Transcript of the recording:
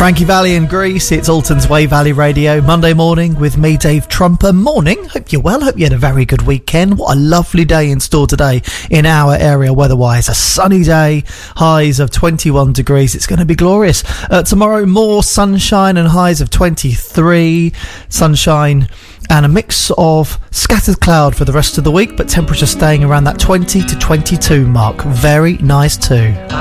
Frankie Valli in Greece. It's Alton's Way Valley Radio. Monday morning with me, Dave Trumper. Morning. Hope you're well. Hope you had a very good weekend. What a lovely day in store today in our area weather-wise. A sunny day. Highs of 21 degrees. It's going to be glorious. Tomorrow, more sunshine and highs of 23. Sunshine and a mix of scattered cloud for the rest of the week, but temperature staying around that 20 to 22 mark. Very nice too.